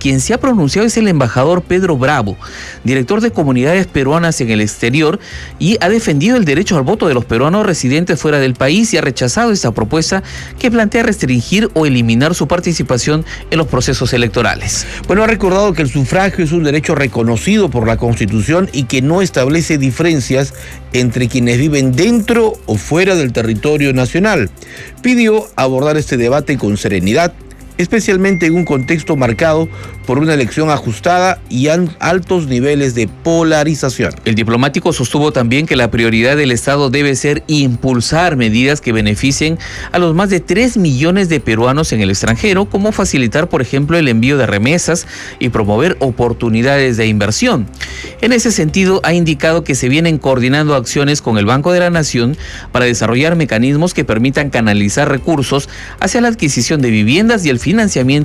quien se ha pronunciado es el embajador Pedro Bravo, director de comunidades peruanas en el exterior, y ha defendido el derecho al voto de los peruanos residentes fuera del país y ha rechazado esta propuesta que plantea restringir o eliminar su participación en los procesos electorales. Bueno, ha recordado que el sufragio es un derecho reconocido por la Constitución y que no establece diferencias entre quienes viven dentro o fuera del territorio nacional. Pidió abordar este debate con serenidad, especialmente en un contexto marcado por una elección ajustada y altos niveles de polarización. El diplomático sostuvo también que la prioridad del Estado debe ser impulsar medidas que beneficien a los más de 3 millones de peruanos en el extranjero, como facilitar, por ejemplo, el envío de remesas y promover oportunidades de inversión. En ese sentido, ha indicado que se vienen coordinando acciones con el Banco de la Nación para desarrollar mecanismos que permitan canalizar recursos hacia la adquisición de viviendas y el financiamiento